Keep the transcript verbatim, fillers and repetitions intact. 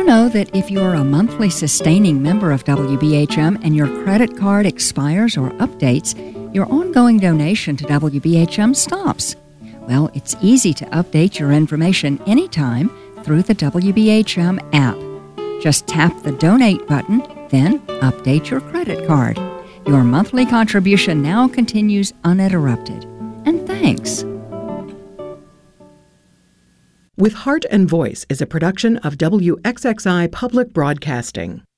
you know that if you're a monthly sustaining member of W B H M and your credit card expires or updates, your ongoing donation to W B H M stops? Well, it's easy to update your information anytime through the W B H M app. Just tap the Donate button, then update your credit card. Your monthly contribution now continues uninterrupted. And thanks. With Heart and Voice is a production of W X X I Public Broadcasting.